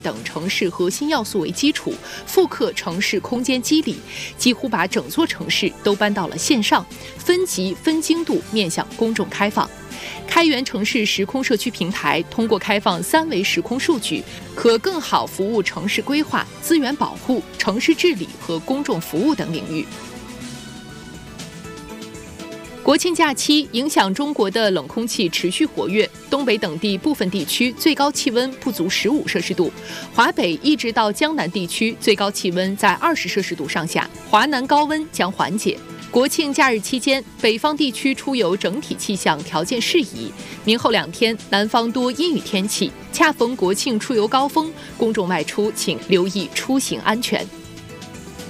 等城市核心要素为基础，复刻城市空间机理，几乎把整座城市都搬到了线上，分级分精度面向公众开放。开源城市时空社区平台通过开放3维时空数据，可更好服务城市规划、资源保护、城市治理和公众服务等领域。国庆假期影响中国的冷空气持续活跃，东北等地部分地区最高气温不足15摄氏度，华北一直到江南地区最高气温在20摄氏度上下，华南高温将缓解。国庆假日期间，北方地区出游整体气象条件适宜，明后2天南方多阴雨天气，恰逢国庆出游高峰，公众外出请留意出行安全。